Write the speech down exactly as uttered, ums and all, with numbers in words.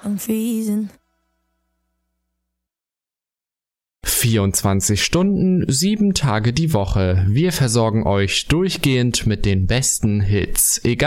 I'm freezing. vierundzwanzig Stunden, sieben Tage die Woche. Wir versorgen euch durchgehend mit den besten Hits. Egal